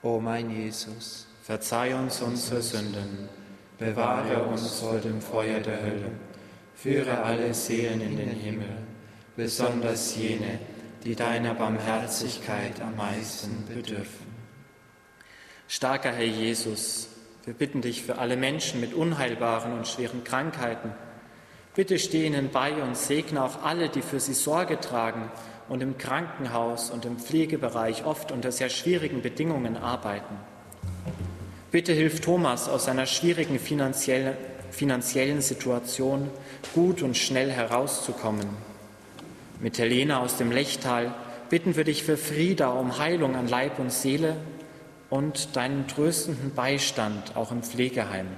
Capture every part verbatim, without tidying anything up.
O mein Jesus, verzeih uns unsere Sünden, bewahre uns vor dem Feuer der Hölle, führe alle Seelen in den Himmel, besonders jene, die deiner Barmherzigkeit am meisten bedürfen. Starker Herr Jesus, wir bitten dich für alle Menschen mit unheilbaren und schweren Krankheiten. Bitte steh ihnen bei und segne auch alle, die für sie Sorge tragen und im Krankenhaus und im Pflegebereich oft unter sehr schwierigen Bedingungen arbeiten. Bitte hilf Thomas aus seiner schwierigen finanziellen, finanziellen Situation gut und schnell herauszukommen. Mit Helena aus dem Lechtal bitten wir dich für Frieda um Heilung an Leib und Seele und deinen tröstenden Beistand auch im Pflegeheim.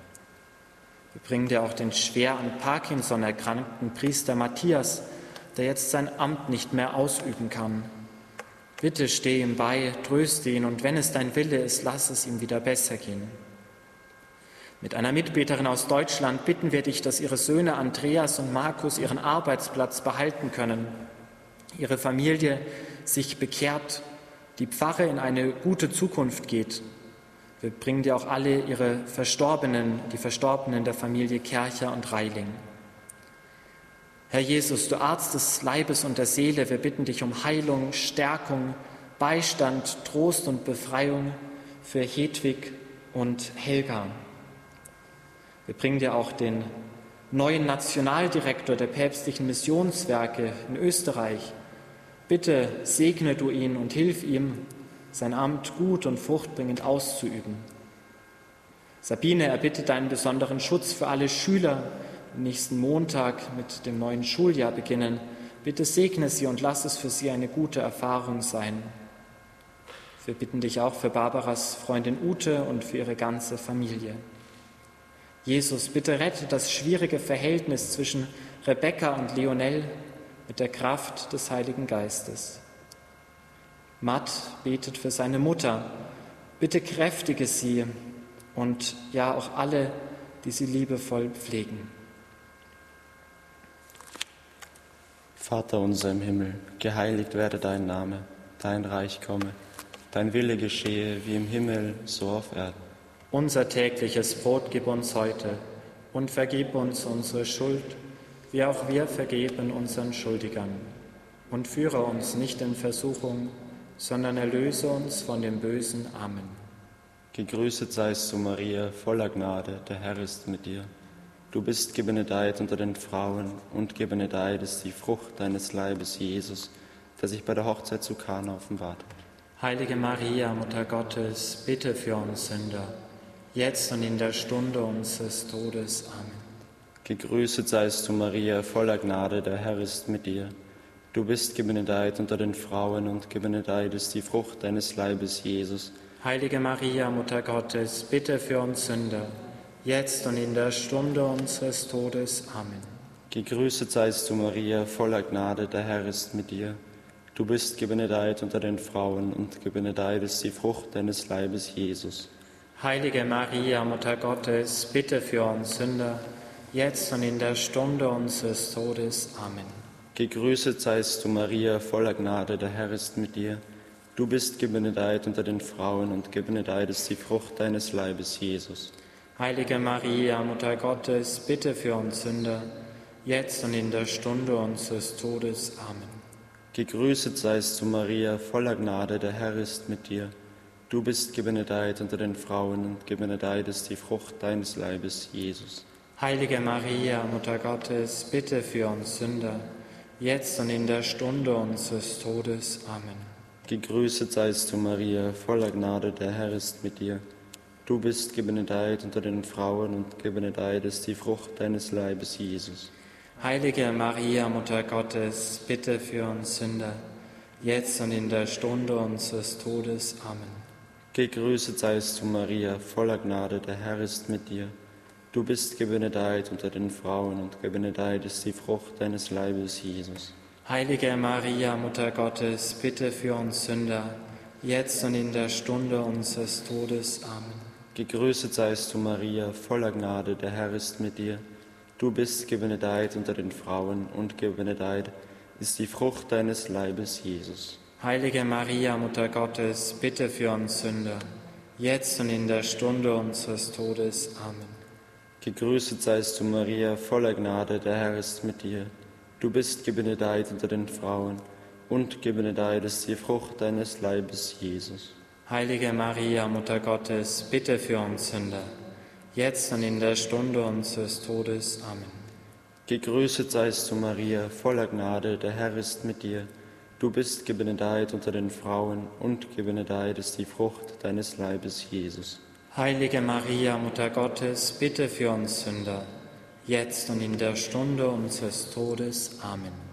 Wir bringen dir auch den schwer an Parkinson erkrankten Priester Matthias, der jetzt sein Amt nicht mehr ausüben kann. Bitte steh ihm bei, tröste ihn und wenn es dein Wille ist, lass es ihm wieder besser gehen. Mit einer Mitbeterin aus Deutschland bitten wir dich, dass ihre Söhne Andreas und Markus ihren Arbeitsplatz behalten können, ihre Familie sich bekehrt, die Pfarre in eine gute Zukunft geht. Wir bringen dir auch alle ihre Verstorbenen, die Verstorbenen der Familie Kercher und Reiling. Herr Jesus, du Arzt des Leibes und der Seele, wir bitten dich um Heilung, Stärkung, Beistand, Trost und Befreiung für Hedwig und Helga. Wir bringen dir auch den neuen Nationaldirektor der päpstlichen Missionswerke in Österreich. Bitte segne du ihn und hilf ihm, sein Amt gut und fruchtbringend auszuüben. Sabine erbittet einen besonderen Schutz für alle Schüler, die nächsten Montag mit dem neuen Schuljahr beginnen. Bitte segne sie und lass es für sie eine gute Erfahrung sein. Wir bitten dich auch für Barbaras Freundin Ute und für ihre ganze Familie. Jesus, bitte rette das schwierige Verhältnis zwischen Rebekka und Leonel mit der Kraft des Heiligen Geistes. Matt betet für seine Mutter. Bitte kräftige sie und ja auch alle, die sie liebevoll pflegen. Vater unser im Himmel, geheiligt werde dein Name, dein Reich komme, dein Wille geschehe wie im Himmel, so auf Erden. Unser tägliches Brot gib uns heute und vergib uns unsere Schuld, wie auch wir vergeben unseren Schuldigern. Und führe uns nicht in Versuchung, sondern erlöse uns von dem Bösen. Amen. Gegrüßet seist du, Maria, voller Gnade, der Herr ist mit dir. Du bist gebenedeit unter den Frauen und gebenedeit ist die Frucht deines Leibes, Jesus, der sich bei der Hochzeit zu Kana offenbart hat. Heilige Maria, Mutter Gottes, bitte für uns Sünder, jetzt und in der Stunde unseres Todes. Amen. Gegrüßet seist du, Maria, voller Gnade, der Herr ist mit dir. Du bist gebenedeit unter den Frauen und gebenedeit ist die Frucht deines Leibes, Jesus. Heilige Maria, Mutter Gottes, bitte für uns Sünder, jetzt und in der Stunde unseres Todes. Amen. Gegrüßet seist du, Maria, voller Gnade, der Herr ist mit dir. Du bist gebenedeit unter den Frauen und gebenedeit ist die Frucht deines Leibes, Jesus. Heilige Maria, Mutter Gottes, bitte für uns Sünder, jetzt und in der Stunde unseres Todes. Amen. Gegrüßet seist du, Maria, voller Gnade, der Herr ist mit dir. Du bist gebenedeit unter den Frauen und gebenedeit ist die Frucht deines Leibes, Jesus. Heilige Maria, Mutter Gottes, bitte für uns Sünder, jetzt und in der Stunde unseres Todes. Amen. Gegrüßet seist du, Maria, voller Gnade, der Herr ist mit dir. Du bist gebenedeit unter den Frauen und gebenedeit ist die Frucht deines Leibes, Jesus. Heilige Maria, Mutter Gottes, bitte für uns Sünder, jetzt und in der Stunde unseres Todes. Amen. Gegrüßet seist du, Maria, voller Gnade, der Herr ist mit dir. Du bist gebenedeit unter den Frauen und gebenedeit ist die Frucht deines Leibes, Jesus. Heilige Maria, Mutter Gottes, bitte für uns Sünder, jetzt und in der Stunde unseres Todes. Amen. Gegrüßet seist du, Maria, voller Gnade, der Herr ist mit dir. Du bist gebenedeit unter den Frauen und gebenedeit ist die Frucht deines Leibes, Jesus. Heilige Maria, Mutter Gottes, bitte für uns Sünder, jetzt und in der Stunde unseres Todes. Amen. Gegrüßet seist du, Maria, voller Gnade, der Herr ist mit dir. Du bist gebenedeit unter den Frauen und gebenedeit ist die Frucht deines Leibes, Jesus. Heilige Maria, Mutter Gottes, bitte für uns Sünder, jetzt und in der Stunde unseres Todes. Amen. Gegrüßet seist du, Maria, voller Gnade, der Herr ist mit dir. Du bist gebenedeit unter den Frauen, und gebenedeit ist die Frucht deines Leibes, Jesus. Heilige Maria, Mutter Gottes, bitte für uns Sünder, jetzt und in der Stunde unseres Todes. Amen. Gegrüßet seist du, Maria, voller Gnade, der Herr ist mit dir. Du bist gebenedeit unter den Frauen, und gebenedeit ist die Frucht deines Leibes, Jesus. Heilige Maria, Mutter Gottes, bitte für uns Sünder, jetzt und in der Stunde unseres Todes. Amen.